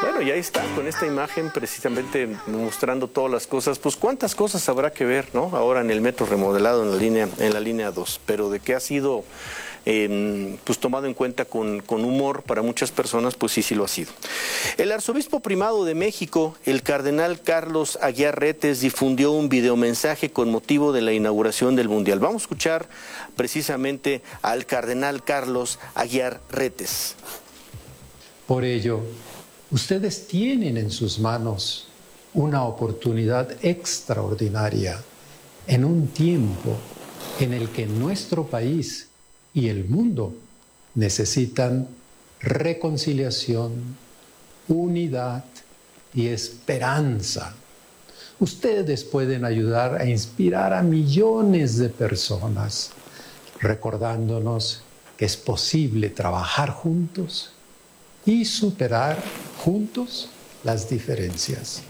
Bueno, y ahí está, con esta imagen precisamente mostrando todas las cosas. Pues cuántas cosas habrá que ver, ¿no? Ahora en el metro remodelado en la línea 2, pero de que ha sido pues tomado en cuenta con humor para muchas personas, pues sí lo ha sido. El arzobispo primado de México, el cardenal Carlos Aguiar Retes, difundió un videomensaje con motivo de la inauguración del Mundial. Vamos a escuchar precisamente al cardenal Carlos Aguiar Retes. Por ello, ustedes tienen en sus manos una oportunidad extraordinaria en un tiempo en el que nuestro país y el mundo necesitan reconciliación, unidad y esperanza. Ustedes pueden ayudar a inspirar a millones de personas, recordándonos que es posible trabajar juntos y superar juntos las diferencias.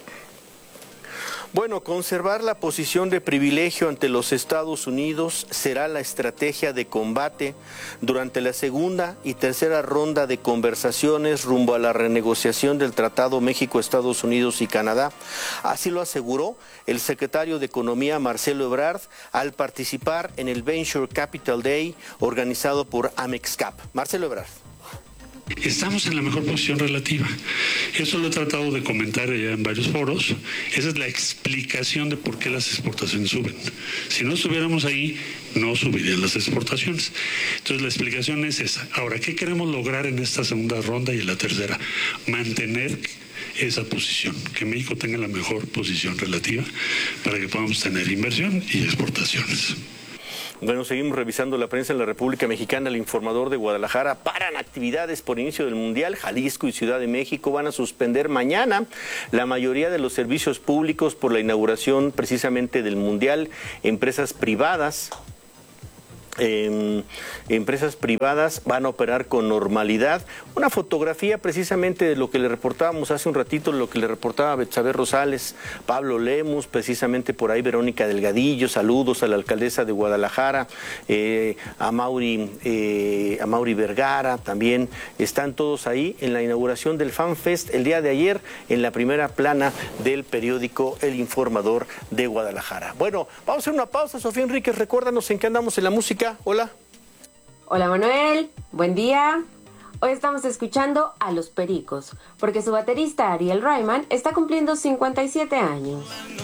Bueno, conservar la posición de privilegio ante los Estados Unidos será la estrategia de combate durante la segunda y tercera ronda de conversaciones rumbo a la renegociación del Tratado México, Estados Unidos y Canadá. Así lo aseguró el secretario de Economía, Marcelo Ebrard, al participar en el Venture Capital Day organizado por Amexcap. Marcelo Ebrard. Estamos en la mejor posición relativa. Eso lo he tratado de comentar ya en varios foros. Esa es la explicación de por qué las exportaciones suben. Si no estuviéramos ahí, no subirían las exportaciones. Entonces la explicación es esa. Ahora, ¿qué queremos lograr en esta segunda ronda y en la tercera? Mantener esa posición, que México tenga la mejor posición relativa para que podamos tener inversión y exportaciones. Bueno, seguimos revisando la prensa en la República Mexicana. El Informador de Guadalajara: paran actividades por inicio del Mundial. Jalisco y Ciudad de México van a suspender mañana la mayoría de los servicios públicos por la inauguración precisamente del Mundial. Empresas privadas van a operar con normalidad. Una fotografía precisamente de lo que le reportábamos hace un ratito, lo que le reportaba Betsabe Rosales, Pablo Lemus, precisamente por ahí Verónica Delgadillo. Saludos a la alcaldesa de Guadalajara, a Mauri Vergara, también están todos ahí en la inauguración del Fan Fest el día de ayer, en la primera plana del periódico El Informador de Guadalajara. Bueno, vamos a hacer una pausa. Sofía Enríquez, recuérdanos en qué andamos en la música. Hola. Hola Manuel, buen día. Hoy estamos escuchando a Los Pericos, porque su baterista Ariel Rayman está cumpliendo 57 años.